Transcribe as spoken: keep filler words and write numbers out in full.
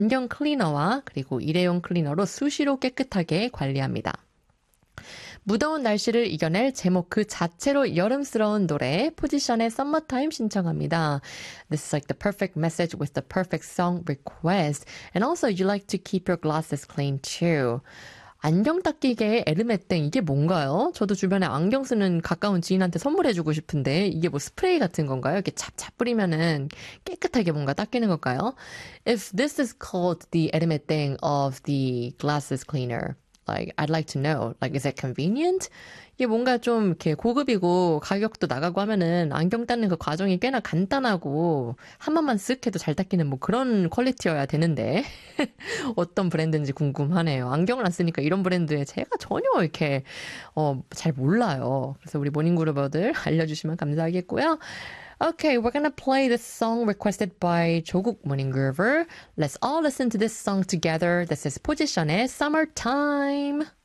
안경 클리너와 그리고 일회용 클리너로 수시로 깨끗하게 관리합니다. 무더운 날씨를 이겨낼 제목 그 자체로 여름스러운 노래 포지션의 Summertime 신청합니다. This is like the perfect message with the perfect song request. And also you like to keep your glasses clean too. 안경 닦이개의 에르메땡 이게 뭔가요? 저도 주변에 안경 쓰는 가까운 지인한테 선물해주고 싶은데 이게 뭐 스프레이 같은 건가요? 이렇게 찹찹 뿌리면은 깨끗하게 뭔가 닦이는 걸까요? If this is called the 에르메땡 of the glasses cleaner, like I'd like to know, like is it convenient? 이게 뭔가 좀 이렇게 고급이고 가격도 나가고 하면은 안경 닦는 그 과정이 꽤나 간단하고 한 번만 쓱 해도 잘 닦이는 뭐 그런 퀄리티여야 되는데 어떤 브랜드인지 궁금하네요. 안경을 안 쓰니까 이런 브랜드에 제가 전혀 이렇게 어, 잘 몰라요. 그래서 우리 모닝그루버들 알려주시면 감사하겠고요. Okay, we're gonna play this song requested by 조국 모닝그루버. Let's all listen to this song together. This is 포지션의 Summertime.